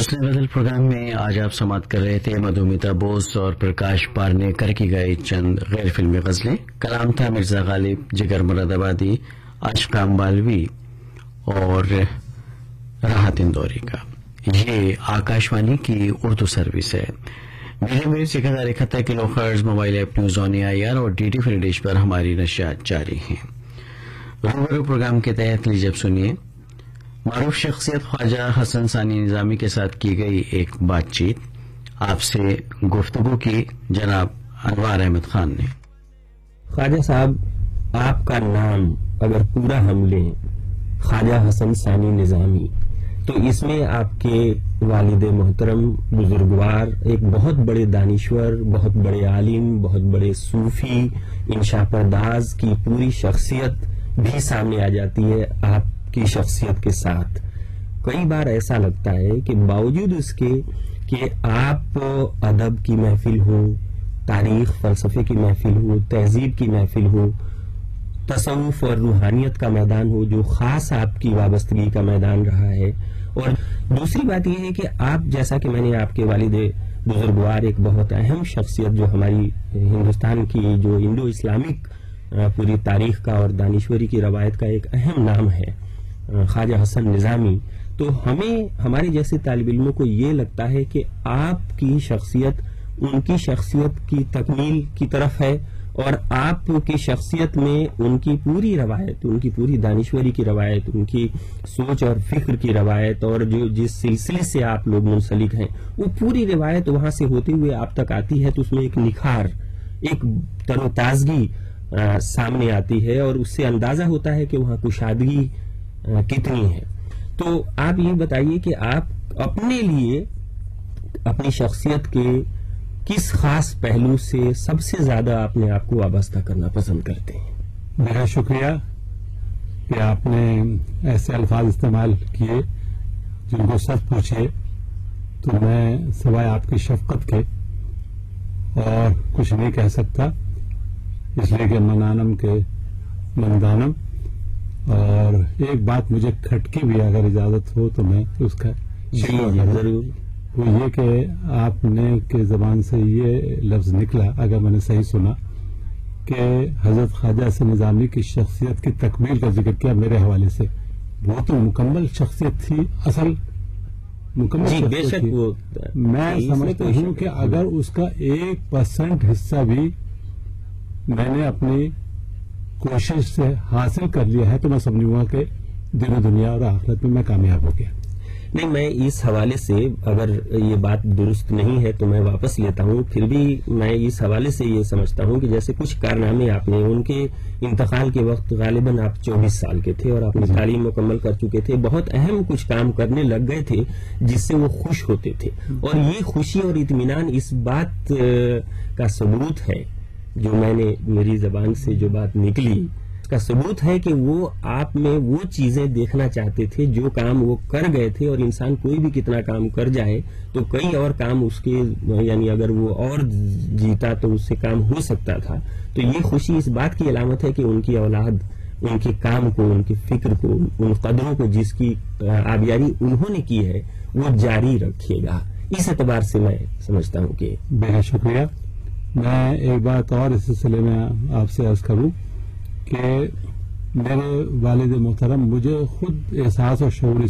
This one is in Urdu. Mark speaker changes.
Speaker 1: حسن غزل پروگرام میں آج آپ سماعت کر رہے تھے مدھومیتا بوس اور پرکاش پارنیکر کی گئی چند غیر فلمی غزلیں. کلام تھا مرزا غالب، جگر مراد آبادی، عاشق امبالوی اور راحت اندوری کا. یہ آکاشوانی کی اردو سروس ہے. میرے 1071 کلو hertz mobile app news on AIR اور DD فری ڈش پر ہماری نشریات جاری ہیں. روبرو پروگرام کے تحت لیجیے اب سنیے معروف شخصیت خواجہ حسن ثانی نظامی کے ساتھ کی گئی ایک بات چیت. آپ سے گفتگو کی جناب انوار احمد خان نے.
Speaker 2: خواجہ صاحب، آپ کا نام اگر پورا ہم لیں خواجہ حسن ثانی نظامی، تو اس میں آپ کے والد محترم بزرگوار، ایک بہت بڑے دانشور، بہت بڑے عالم، بہت بڑے صوفی، انشا پرداز کی پوری شخصیت بھی سامنے آ جاتی ہے آپ کی شخصیت کے ساتھ. کئی بار ایسا لگتا ہے کہ باوجود اس کے کہ آپ ادب کی محفل ہو، تاریخ فلسفے کی محفل ہو، تہذیب کی محفل ہو، تصوف اور روحانیت کا میدان ہو جو خاص آپ کی وابستگی کا میدان رہا ہے، اور دوسری بات یہ ہے کہ آپ، جیسا کہ میں نے آپ کے والد بزرگوار، ایک بہت اہم شخصیت جو ہماری ہندوستان کی جو انڈو اسلامک پوری تاریخ کا اور دانشوری کی روایت کا ایک اہم نام ہے خواجہ حسن نظامی، تو ہمیں، ہمارے جیسے طالب علموں کو یہ لگتا ہے کہ آپ کی شخصیت ان کی شخصیت کی تکمیل کی طرف ہے، اور آپ کی شخصیت میں ان کی پوری روایت، ان کی پوری دانشوری کی روایت، ان کی سوچ اور فکر کی روایت، اور جو جس سلسلے سے آپ لوگ منسلک ہیں، وہ پوری روایت وہاں سے ہوتے ہوئے آپ تک آتی ہے، تو اس میں ایک نکھار، ایک تر و تازگی سامنے آتی ہے، اور اس سے اندازہ ہوتا ہے کہ وہاں کشادگی کتنی ہے. تو آپ یہ بتائیے کہ آپ اپنے لیے اپنی شخصیت کے کس خاص پہلو سے سب سے زیادہ اپنے آپ کو وابستہ کرنا پسند کرتے ہیں؟
Speaker 3: بہت شکریہ کہ آپ نے ایسے الفاظ استعمال کیے جن کو سچ پوچھے تو میں سوائے آپ کی شفقت کے اور کچھ نہیں کہہ سکتا، اس لیے کہ منانم کے مندانم. اور ایک بات مجھے کھٹکی بھی اگر اجازت ہو تو میں اس کا
Speaker 2: ضرور.
Speaker 3: وہ یہ کہ آپ نے کے زبان سے یہ لفظ نکلا، اگر میں نے صحیح سنا، کہ حضرت خواجہ حسن نظامی کی شخصیت کی تکمیل کا ذکر کیا میرے حوالے سے. وہ تو مکمل شخصیت تھی، اصل مکمل شخصیت تھی. میں سمجھتا ہوں کہ اگر اس کا 1% حصہ بھی میں نے اپنی کوشش سے حاصل کر لیا ہے تو میں سمجھوں گا کہ دین و دنیا اور آخرت میں کامیاب ہو گیا.
Speaker 2: نہیں، میں اس حوالے سے، اگر یہ بات درست نہیں ہے تو میں واپس لیتا ہوں. پھر بھی میں اس حوالے سے یہ سمجھتا ہوں کہ جیسے کچھ کارنامے آپ نے، ان کے انتقال کے وقت غالباً آپ 24 سال کے تھے اور اپنی تعلیم مکمل کر چکے تھے، بہت اہم کچھ کام کرنے لگ گئے تھے جس سے وہ خوش ہوتے تھے، اور یہ خوشی اور اطمینان اس بات کا ثبوت ہے، جو میں نے، میری زبان سے جو بات نکلی اس کا ثبوت ہے کہ وہ آپ میں وہ چیزیں دیکھنا چاہتے تھے جو کام وہ کر گئے تھے. اور انسان کوئی بھی کتنا کام کر جائے تو کئی اور کام اس کے، یعنی اگر وہ اور جیتا تو اس سے کام ہو سکتا تھا. تو یہ خوشی اس بات کی علامت ہے کہ ان کی اولاد ان کے کام کو، ان کی فکر کو، ان قدروں کو جس کی آبیاری انہوں نے کی ہے وہ جاری رکھے گا. اس اعتبار سے میں سمجھتا ہوں کہ
Speaker 3: بہت شکریہ. میں ایک بات اور اس سلسلے میں آپ سے عرض کروں کہ میرے والد محترم، مجھے خود احساس اور شعور